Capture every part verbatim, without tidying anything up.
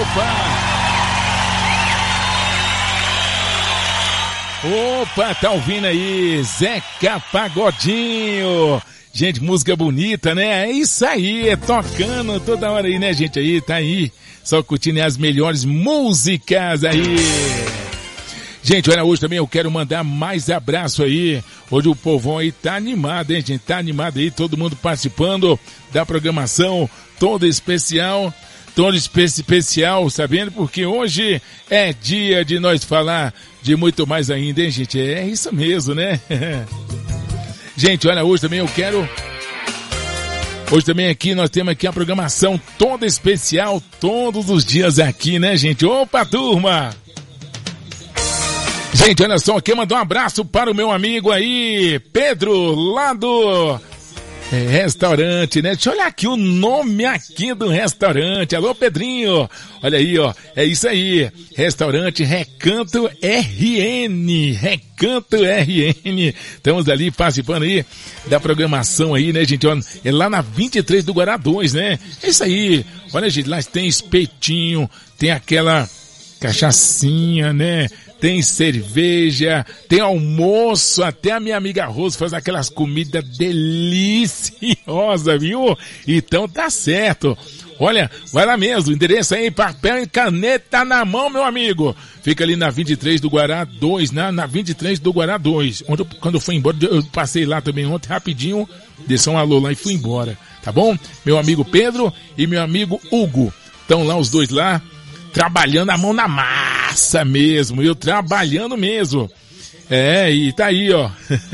Opa! Opa, tá ouvindo aí, Zeca Pagodinho. Gente, música bonita, né? É isso aí, é tocando toda hora aí, né, gente? Aí, tá aí, só curtindo as melhores músicas aí. Gente, olha, hoje também eu quero mandar mais abraço aí. Hoje o povão aí tá animado, hein, gente? Tá animado aí, todo mundo participando da programação toda especial. Todo especial, sabendo? Porque hoje é dia de nós falar de muito mais ainda, hein, gente? É isso mesmo, né? Gente, olha, hoje também eu quero... Hoje também aqui nós temos aqui a programação toda especial, todos os dias aqui, né, gente? Opa, turma! Gente, olha só, quero mandar um abraço para o meu amigo aí, Pedro, lá do... É, restaurante, né? Deixa eu olhar aqui o nome aqui do restaurante. Alô, Pedrinho. Olha aí, ó. É isso aí. Restaurante Recanto R N. Recanto R N. Estamos ali participando aí da programação aí, né, gente? Olha, é lá na vinte e três do Guará dois, né? É isso aí. Olha, gente, lá tem espetinho, tem aquela cachaçinha, né? Tem cerveja, tem almoço, até a minha amiga Rose faz aquelas comidas deliciosas, viu? Então tá certo. Olha, vai lá mesmo, endereço aí, papel e caneta na mão, meu amigo. Fica ali na vinte e três do Guará dois, na, na vinte e três do Guará dois. Onde eu, quando eu fui embora, eu passei lá também ontem rapidinho, desci um alô lá e fui embora, tá bom? Meu amigo Pedro e meu amigo Hugo, estão lá os dois lá, trabalhando a mão na massa mesmo, eu trabalhando mesmo. É, e tá aí, ó.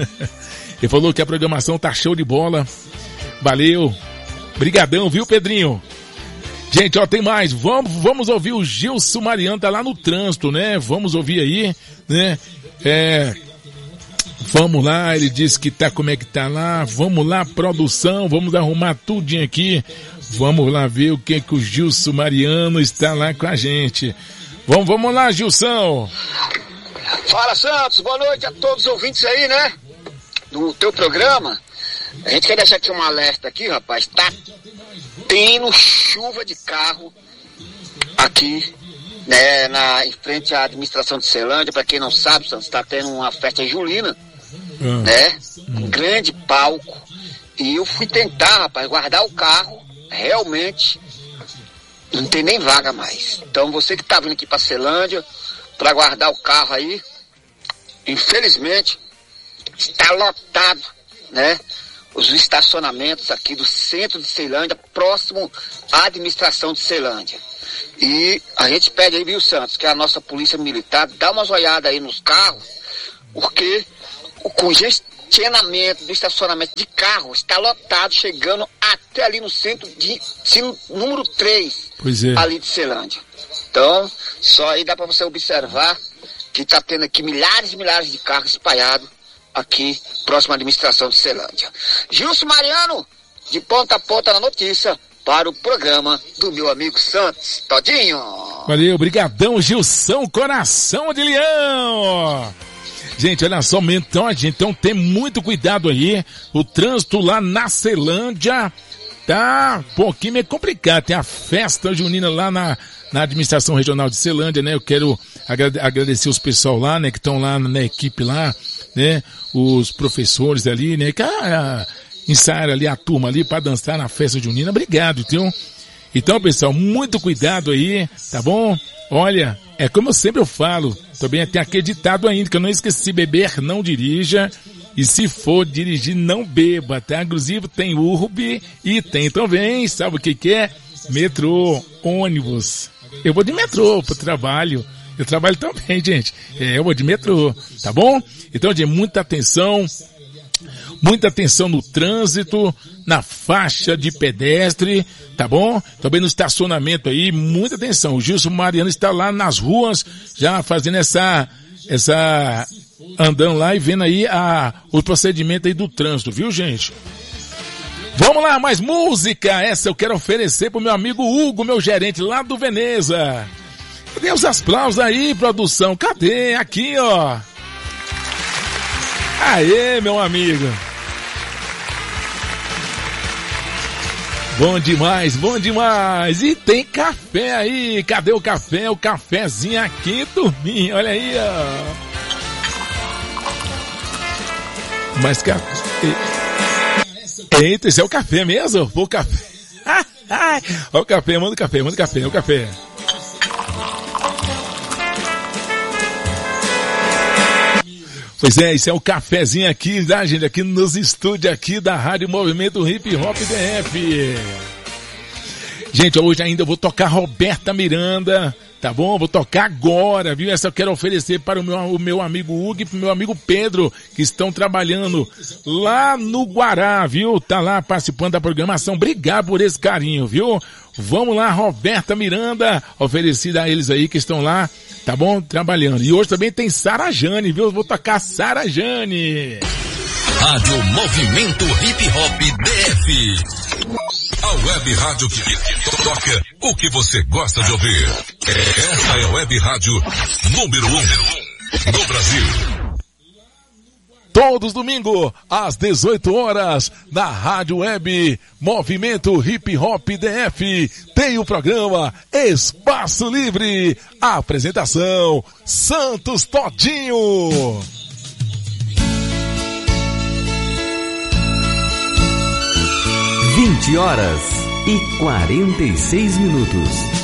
Ele falou que a programação tá show de bola. Valeu. Brigadão, viu, Pedrinho? Gente, ó, tem mais. Vamos, vamos ouvir o Gilson Mariano, tá lá no trânsito, né? Vamos ouvir aí, né? É... Vamos lá, ele disse que tá, como é que tá lá. Vamos lá, produção, vamos arrumar tudinho aqui. Vamos lá ver o que que o Gilson Mariano está lá com a gente. Vamos, vamos lá, Gilson. Fala, Santos. Boa noite a todos os ouvintes aí, né? Do teu programa. A gente quer deixar aqui um alerta aqui, rapaz. Tá tendo chuva de carro aqui, né? Na, em frente à administração de Ceilândia. Pra quem não sabe, Santos, tá tendo uma festa julina, hum. né? Um hum. grande palco. E eu fui tentar, rapaz, guardar o carro. Realmente não tem nem vaga mais. Então você que tá vindo aqui pra Ceilândia para guardar o carro aí, infelizmente está lotado, né? Os estacionamentos aqui do centro de Ceilândia, próximo à administração de Ceilândia. E a gente pede aí, viu, Santos, que a nossa polícia militar dá uma olhada aí nos carros, porque o congestionamento do estacionamento de carro está lotado, chegando até ali no centro de sim, número três, pois é. ali de Ceilândia. Então, só aí dá para você observar que está tendo aqui milhares e milhares de carros espalhados aqui, próximo à administração de Ceilândia. Gilson Mariano, de ponta a ponta na notícia, para o programa do meu amigo Santos Todinho. Valeu, brigadão, Gilson, coração de leão. Gente, olha só, então, gente, então tem muito cuidado aí, o trânsito lá na Ceilândia tá um pouquinho meio complicado, tem a festa junina lá na, na administração regional de Ceilândia, né, eu quero agrade, agradecer os pessoal lá, né, que estão lá na equipe lá, né, os professores ali, né, que ah, ensaiaram ali a turma ali para dançar na festa junina, obrigado, então, então pessoal, muito cuidado aí, tá bom? Olha, é como eu sempre eu falo, também tem aquele ditado ainda, que eu não esqueci, beber não dirija, e se for dirigir não beba, tá? Inclusive tem Urb e tem também, sabe o que que é? Metrô, ônibus. Eu vou de metrô pro trabalho, eu trabalho também, gente, é, eu vou de metrô, tá bom? Então, gente, muita atenção, muita atenção no trânsito, na faixa de pedestre, tá bom? Também no estacionamento aí, muita atenção. O Gilson Mariano está lá nas ruas, já fazendo essa, essa, andando lá e vendo aí a, o procedimento aí do trânsito, viu, gente? Vamos lá, mais música! Essa eu quero oferecer pro meu amigo Hugo, meu gerente lá do Veneza. Cadê os aplausos aí, produção? Cadê? Aqui, ó. Aê, meu amigo. Bom demais, bom demais. E tem café aí. Cadê o café? O cafezinho aqui, turminha. Olha aí, ó. Mas café... Eita, esse é o café mesmo? O café. Olha o café, manda o café, manda o café, o café. Pois é, esse é o cafezinho aqui, tá, gente? Aqui nos estúdios aqui da Rádio Movimento Hip Hop D F. Gente, hoje ainda eu vou tocar Roberta Miranda, tá bom? Vou tocar agora, viu? Essa eu quero oferecer para o meu, o meu amigo Hugo e para o meu amigo Pedro, que estão trabalhando lá no Guará, viu? Tá lá participando da programação. Obrigado por esse carinho, viu? Vamos lá, Roberta Miranda, oferecida a eles aí que estão lá, tá bom? Trabalhando. E hoje também tem Sara Jane, viu? Eu vou tocar Sara Jane. Rádio Movimento Hip Hop D F. A web rádio que toca o que você gosta de ouvir. Essa é a web rádio número um do Brasil. Todos domingos, às dezoito horas, na Rádio Web Movimento Hip Hop D F, tem o programa Espaço Livre. A apresentação, Santos Todinho. vinte horas e quarenta e seis minutos.